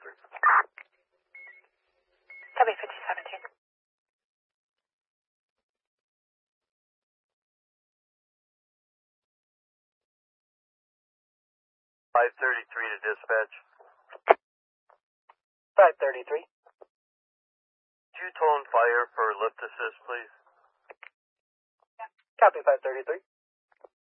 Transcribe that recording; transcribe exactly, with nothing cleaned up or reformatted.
three. Copy fifty seventeen. five thirty-three to dispatch. five thirty-three. Two-tone fire for lift assist, please. Copy five thirty-three.